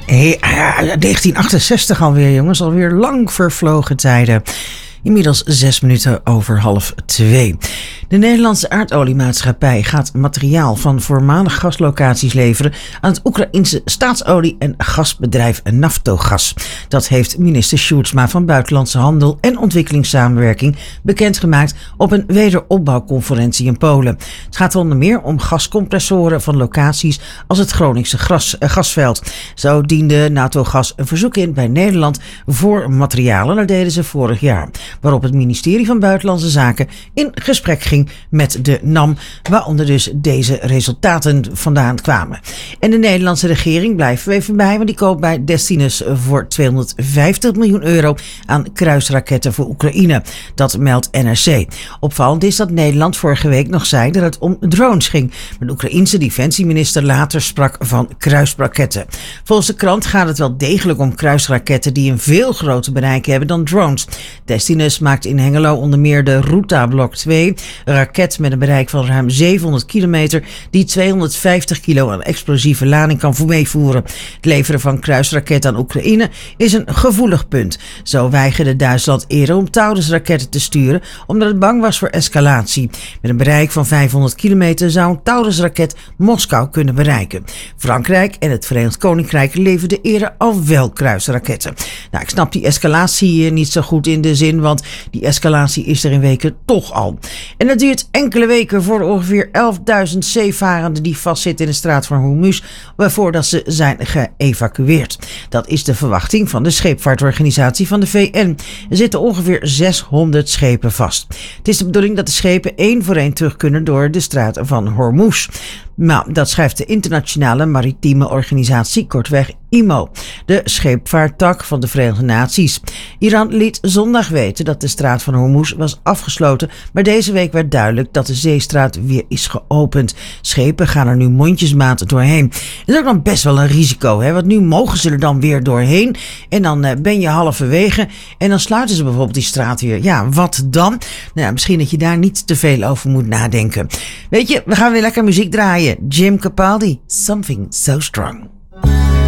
Hey, 1968 alweer, jongens. Alweer lang vervlogen tijden. Inmiddels 6 minuten over 1:30. De Nederlandse aardoliemaatschappij gaat materiaal van voormalig gaslocaties leveren aan het Oekraïense staatsolie- en gasbedrijf Naftogaz. Dat heeft minister Sjoerdsma van Buitenlandse Handel en Ontwikkelingssamenwerking bekendgemaakt op een wederopbouwconferentie in Polen. Het gaat onder meer om gascompressoren van locaties als het Groningse gasveld. Zo diende Naftogaz een verzoek in bij Nederland voor materialen. Dat deden ze vorig jaar. Waarop het ministerie van Buitenlandse Zaken in gesprek ging met de NAM, waaronder dus deze resultaten vandaan kwamen. En de Nederlandse regering blijft er even bij, want die koopt bij Destinus voor 250 miljoen euro aan kruisraketten voor Oekraïne. Dat meldt NRC. Opvallend is dat Nederland vorige week nog zei dat het om drones ging. Maar de Oekraïense defensieminister later sprak van kruisraketten. Volgens de krant gaat het wel degelijk om kruisraketten die een veel groter bereik hebben dan drones. Destinus maakt in Hengelo onder meer de Ruta Blok 2, een raket met een bereik van ruim 700 kilometer die 250 kilo aan explosieve lading kan meevoeren. Het leveren van kruisraketten aan Oekraïne is een gevoelig punt. Zo weigerde Duitsland eerder om Taurus-raketten te sturen omdat het bang was voor escalatie. Met een bereik van 500 kilometer zou een Taurus-raket Moskou kunnen bereiken. Frankrijk en het Verenigd Koninkrijk leverden eerder al wel kruisraketten. Nou, ik snap die escalatie niet zo goed in de zin, want die escalatie is er in weken toch al. En dat duurt enkele weken voor ongeveer 11.000 zeevarenden die vastzitten in de straat van Hormuz, voordat ze zijn geëvacueerd. Dat is de verwachting van de scheepvaartorganisatie van de VN. Er zitten ongeveer 600 schepen vast. Het is de bedoeling dat de schepen één voor één terug kunnen door de straat van Hormuz. Nou, dat schrijft de Internationale Maritieme Organisatie, kortweg IMO, de scheepvaarttak van de Verenigde Naties. Iran liet zondag weten dat de straat van Hormuz was afgesloten, maar deze week werd duidelijk dat de zeestraat weer is geopend. Schepen gaan er nu mondjesmaat doorheen. Dat is ook dan best wel een risico, hè? Want nu mogen ze er dan weer doorheen en dan ben je halverwege en dan sluiten ze bijvoorbeeld die straat weer. Ja, wat dan? Nou ja, misschien dat je daar niet te veel over moet nadenken. Weet je, we gaan weer lekker muziek draaien. Jim Capaldi, Something So Strong.